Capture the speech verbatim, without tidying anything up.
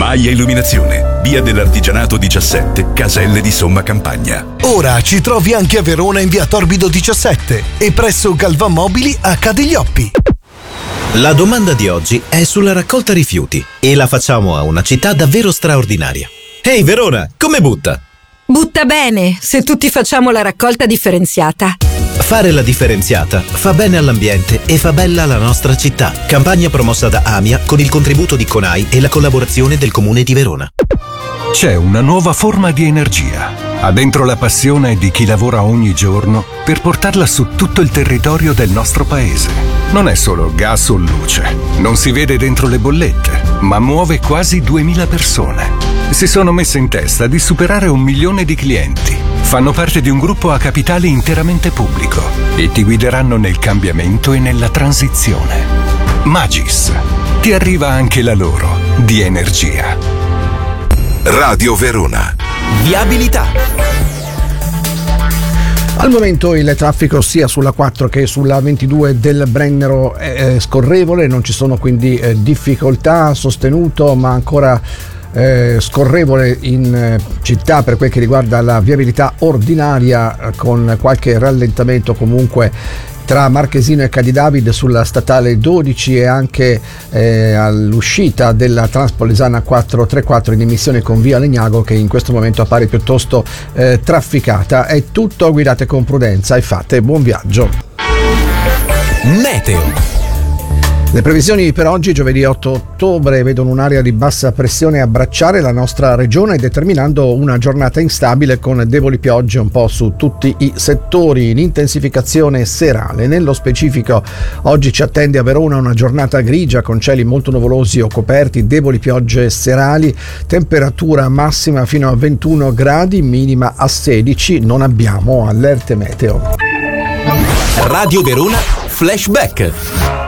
Maia Illuminazione, via dell'Artigianato diciassette, Caselle di Somma Campagna. Ora ci trovi anche a Verona in via Torbido diciassette e presso Galvan Mobili a Cadiglioppi. La domanda di oggi è sulla raccolta rifiuti e la facciamo a una città davvero straordinaria. Ehi Verona, come butta? Butta bene, se tutti facciamo la raccolta differenziata. Fare la differenziata fa bene all'ambiente e fa bella la nostra città. Campagna promossa da AMIA con il contributo di CONAI e la collaborazione del Comune di Verona. C'è una nuova forma di energia. Ha dentro la passione di chi lavora ogni giorno per portarla su tutto il territorio del nostro paese. Non è solo gas o luce, non si vede dentro le bollette, ma muove quasi duemila persone. Si sono messe in testa di superare un milione di clienti. Fanno parte di un gruppo a capitale interamente pubblico e ti guideranno nel cambiamento e nella transizione. Magis. Ti arriva anche la loro di energia. Radio Verona. Viabilità. Al momento il traffico sia sulla quattro che sulla ventidue del Brennero è scorrevole, non ci sono quindi eh, difficoltà, sostenuto ma ancora eh, scorrevole in eh, città per quel che riguarda la viabilità ordinaria, eh, con qualche rallentamento comunque tra Marchesino e Cadidavid sulla statale dodici e anche eh, all'uscita della Transpolesana quattrocentotrentaquattro in emissione con via Legnago, che in questo momento appare piuttosto eh, trafficata. È tutto, guidate con prudenza e fate buon viaggio. Meteo. Le previsioni per oggi, giovedì otto ottobre, vedono un'area di bassa pressione abbracciare la nostra regione, determinando una giornata instabile con deboli piogge un po' su tutti i settori in intensificazione serale. Nello specifico, oggi ci attende a Verona una giornata grigia con cieli molto nuvolosi o coperti, deboli piogge serali, temperatura massima fino a ventuno gradi, minima a sedici, non abbiamo allerte meteo. Radio Verona Flashback.